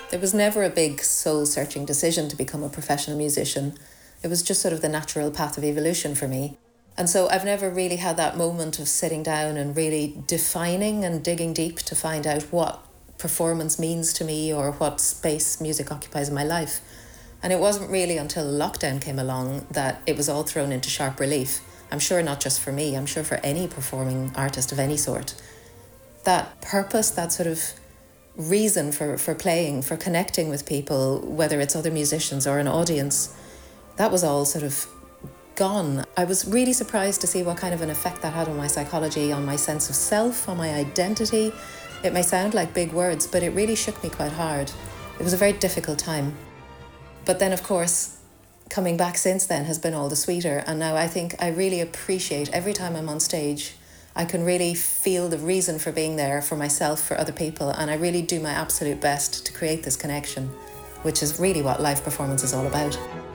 There was never a big soul-searching decision to become a professional musician. It was just sort of the natural path of evolution for me. And so I've never really had that moment of sitting down and really defining and digging deep to find out what performance means to me or what space music occupies in my life. And it wasn't really until lockdown came along that it was all thrown into sharp relief. I'm sure not just for me, I'm sure for any performing artist of any sort. That purpose, that sort of reason for playing, for connecting with people, whether it's other musicians or an audience, that was all sort of gone. I was really surprised to see what kind of an effect that had on my psychology, on my sense of self, on my identity. It may sound like big words, but it really shook me quite hard. It was a very difficult time. But then, of course, coming back since then has been all the sweeter. And now I think I really appreciate every time I'm on stage, I can really feel the reason for being there for myself, for other people. And I really do my absolute best to create this connection, which is really what live performance is all about.